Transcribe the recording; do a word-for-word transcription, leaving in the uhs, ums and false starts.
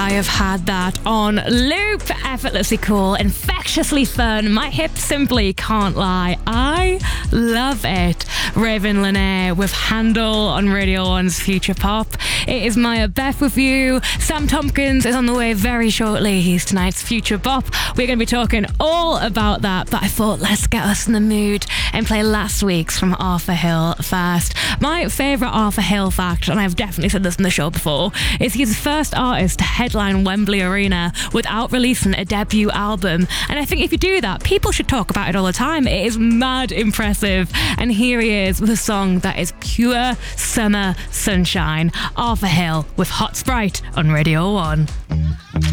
I have had that on loop. Effortlessly cool, infectiously fun. My hips simply can't lie. I love it. Raven Lene with Handle on Radio one's Future Pop. It is Maya Beth with you. Sam Tompkins is on the way very shortly. He's tonight's Future Pop. We're going to be talking all about that, but I thought let's get us in the mood and play last week's from Arthur Hill first. My favourite Arthur Hill fact, and I've definitely said this in the show before, is he's the first artist to headline Wembley Arena without releasing a debut album. And I think if you do that, people should talk about it all the time. It is mad impressive. And here he is with a song that is pure summer sunshine. Arthur Hill with Hot Sprite on Radio one.